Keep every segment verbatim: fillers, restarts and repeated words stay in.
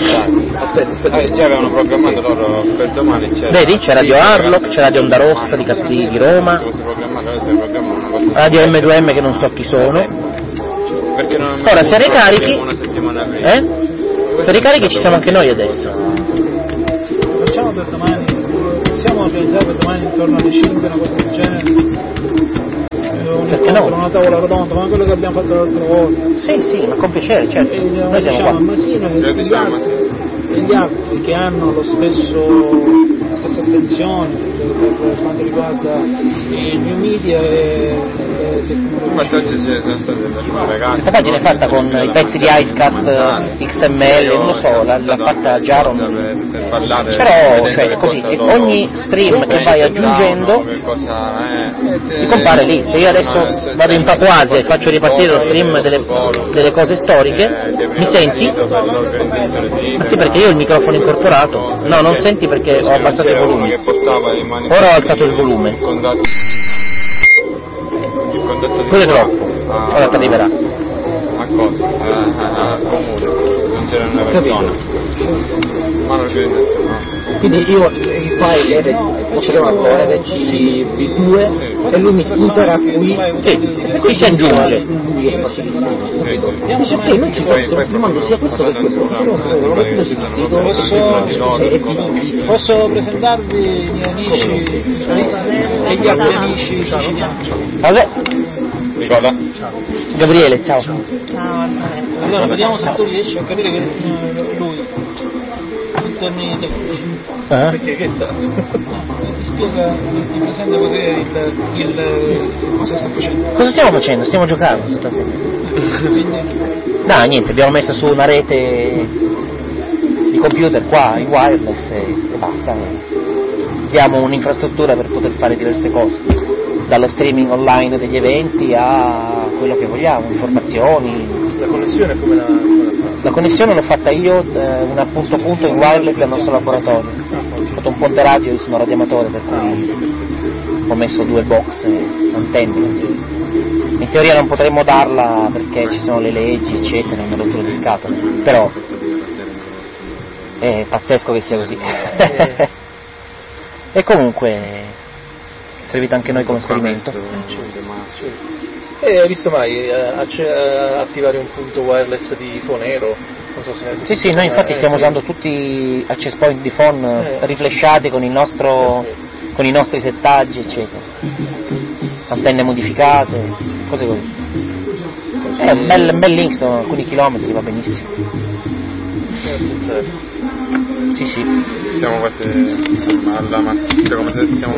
Aspetta, aspetta, ah, già avevano programmato loro per domani. C'era Vedi, c'è Radio Harlock, c'è Radio Onda Rossa di, di, di Roma, Radio M due M che non so chi sono. Ora se ricarichi, eh? Se ricarichi ci siamo anche noi adesso. Facciamo per domani, possiamo organizzare per domani intorno alle cinque una cosa del genere? Perché no? Una tavola rotonda, ma quello che abbiamo fatto l'altra volta. Sì, sì, ma con piacere, certo. E noi siamo diciamo qua. a Masino e gli altri, e gli altri che hanno lo stesso, la stessa attenzione per, per quanto riguarda i new media e le tecnologie. Oggi sono state delle ragazze. Questa pagina è fatta con i pezzi di Icecast X M L, non lo so, l'ha, l'ha fatta Jaron. Però, cioè, così, ogni stream che vai aggiungendo ti compare lì. Se io adesso vado in Papuasia e faccio ripartire lo stream delle, delle cose storiche, mi senti? Ma sì, perché io ho il microfono incorporato. No, non senti perché ho abbassato il volume. Ora ho alzato il volume. Quello è troppo. Ora ti arriverà. A cosa? Al comune. Non c'era una persona. Ma non c'è intenzione. Quindi io il file posso chiamarlo R C B due e lui mi spunterà qui. Sì, qui si aggiunge. Lui è facilissimo. Perché non ci stiamo streamando sia questo che questo. Posso, posso presentarvi i miei amici e gli altri amici siciliani? Vabbè. Nicola. Gabriele, ciao. Ciao. Allora vediamo se tu riesci a capire che lui torni tecnici. Eh? Perché che è stato? Ti spiega, ti presenta così il, il cosa sta facendo. Cosa stiamo facendo? Stiamo giocando stasera. No, niente, abbiamo messo su una rete di computer qua in wireless e, e basta. Abbiamo un'infrastruttura per poter fare diverse cose, dallo streaming online degli eventi a quello che vogliamo, informazioni. La connessione come la, come la La connessione l'ho fatta io, eh, una punto a punto in wireless dal nostro laboratorio. Ho fatto un ponte radio, io sono radioamatore, per cui ho messo due box e antenne. Così. In teoria non potremmo darla perché ci sono le leggi, eccetera, una rottura di scatole. Però è pazzesco che sia così. E comunque è servito anche noi come esperimento. E hai visto mai eh, acce- attivare un punto wireless di Fonero? Non so se ne Sì, sì, noi infatti stiamo usando tutti access point di phone eh. riflesciati con il nostro, con i nostri settaggi, eccetera. Antenne modificate, cose così. È un bel, un bel link, sono alcuni chilometri, va benissimo. Sì, sì. Siamo quasi alla massima, come se siamo.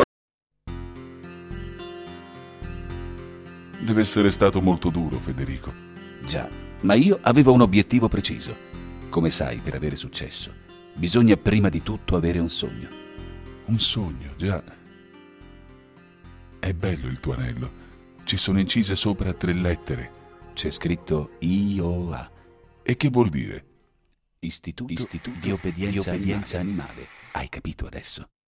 Deve essere stato molto duro, Federico. Già, ma io avevo un obiettivo preciso. Come sai, per avere successo, bisogna prima di tutto avere un sogno. Un sogno, già. È bello il tuo anello. Ci sono incise sopra tre lettere. C'è scritto I O A. E che vuol dire? Istituto, Istituto di Obbedienza, di obbedienza animale. animale. Hai capito adesso?